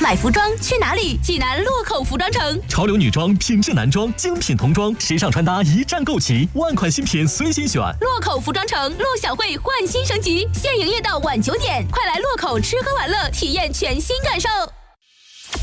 买服装去哪里？济南洛口服装城， 潮流女装、品质男装、精品童装、时尚穿搭一站购齐，万款新品随心选。 洛口服装城，陆小慧焕新升级，现营业到晚9点，快来洛口吃喝玩乐，体验全新感受。